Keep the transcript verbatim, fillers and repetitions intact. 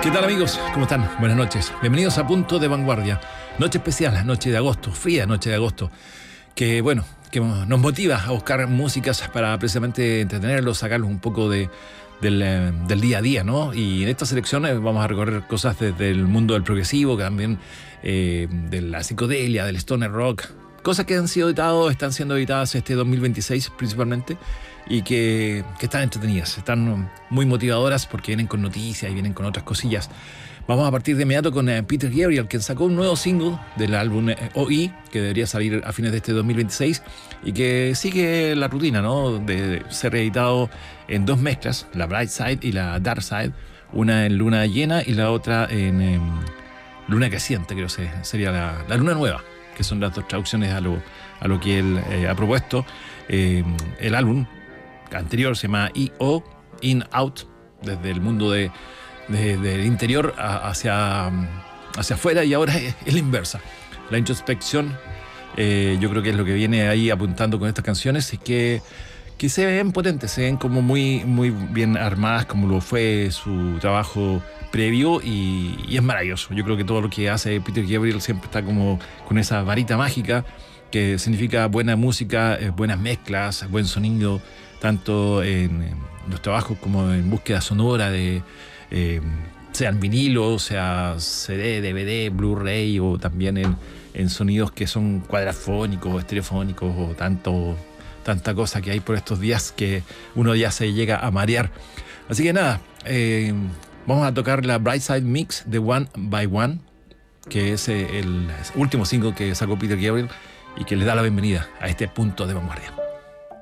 ¿Qué tal, amigos? ¿Cómo están? Buenas noches. Bienvenidos a Punto de Vanguardia. Noche especial, noche de agosto, fría noche de agosto, que bueno, que nos motiva a buscar músicas para precisamente entretenerlos, sacarlos un poco de, del, eh, del día a día, ¿no? Y en estas selecciones vamos a recorrer cosas desde el mundo del progresivo, que también eh, de la psicodelia, del stoner rock, cosas que han sido editadas, están siendo editadas este dos mil veintiséis principalmente, y que, que están entretenidas, están muy motivadoras porque vienen con noticias y vienen con otras cosillas. Vamos a partir de inmediato con eh, Peter Gabriel, quien sacó un nuevo single del álbum eh, O I, que debería salir a fines de este dos mil veintiséis, y que sigue la rutina, ¿no?, de ser editado en dos mezclas, la Bright Side y la Dark Side, una en luna llena y la otra en eh, luna creciente, creo que sería la, la luna nueva, que son las dos traducciones a lo, a lo que él eh, ha propuesto. Eh, el álbum anterior se llama I O, In Out, desde el mundo de, de, del interior a, hacia, hacia afuera, y ahora es, es la inversa. La introspección, eh, yo creo que es lo que viene ahí apuntando con estas canciones, y que, que se ven potentes, se ven como muy, muy bien armadas, como lo fue su trabajo previo, y, y es maravilloso. Yo creo que todo lo que hace Peter Gabriel siempre está como con esa varita mágica que significa buena música, eh, buenas mezclas, buen sonido, tanto en, en los trabajos como en búsqueda sonora de eh, sea en vinilo, sea C D, D V D, Blu-ray, o también en, en sonidos que son cuadrafónicos, estereofónicos, o tanto, tanta cosa que hay por estos días que uno ya se llega a marear. Así que nada, eh, vamos a tocar la Bright Side Mix de One by One, que es el último single que sacó Peter Gabriel y que le da la bienvenida a este punto de vanguardia.